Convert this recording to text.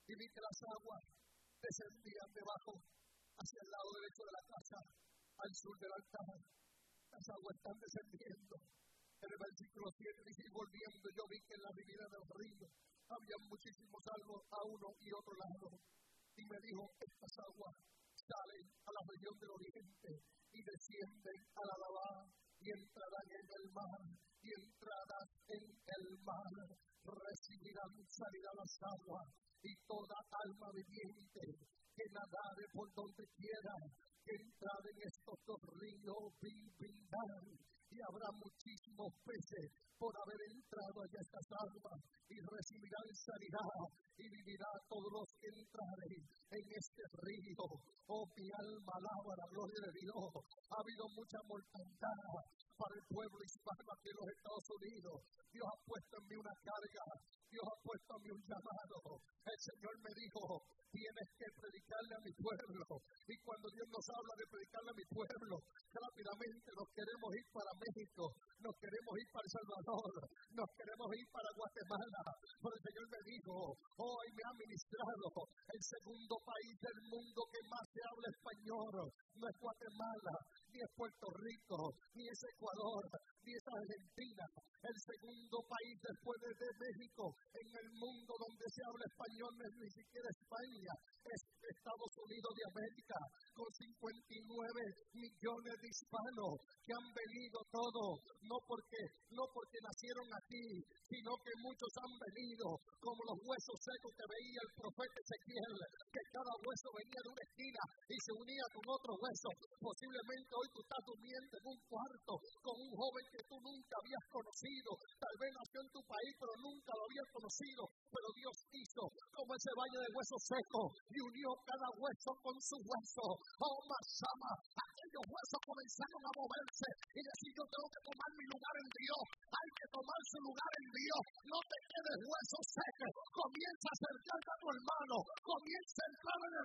y vi que las aguas descendían debajo, hacia el lado derecho de la casa, al sur del altar. Las aguas están descendiendo. En el versículo 7 dice, y volviendo yo vi que en la ribera del río había muchísimos árboles a uno y otro lado. Y me dijo, estas aguas salen a la región del oriente y descienden a la Lavá y entrarán en el mar, y entrarán en el mar, recibirán sanidad las aguas, y toda alma viviente que nadare por donde quiera, que entrar en estos dos ríos vivirán, y habrá muchísimos peces por haber entrado allá estas aguas, y recibirán sanidad, y vivirá todos los que entraren en este río. Oh, mi alma alaba la gloria de Dios. Ha habido mucha mortandad para el pueblo hispano aquí en los Estados Unidos. Dios ha puesto en mí una carga, Dios ha puesto en mí un llamado. El Señor me dijo, tienes que predicarle a mi pueblo. Y cuando Dios nos habla de predicarle a mi pueblo, rápidamente nos queremos ir para México, nos queremos ir para El Salvador, nos queremos ir para Guatemala. Pero el Señor me dijo, hoy me ha ministrado, el segundo país del mundo que más se habla español no es Guatemala, ni es Puerto Rico, ni es Ecuador, ni es Argentina. El segundo país después de México en el mundo donde se habla español no es ni siquiera España, es Estados Unidos de América, con 59 millones de hispanos que han venido todos, no porque nacieron aquí, sino que muchos han venido como los huesos secos que veía el profeta Ezequiel, que cada hueso venía de una esquina y se unía con otro hueso. Posiblemente hoy tú estás durmiendo en un cuarto con un joven que tú nunca habías conocido, tal vez nació en tu país pero nunca lo habías conocido, pero Dios hizo como ese valle de huesos secos y unió cada hueso con su hueso. Oh, Masama, aquellos huesos comenzaron a moverse y decir, yo tengo que tomar mi lugar en Dios, hay que tomar su lugar en Dios. No te quedes huesos secos, comienza a acercarte a tu hermano, comienza a entrar en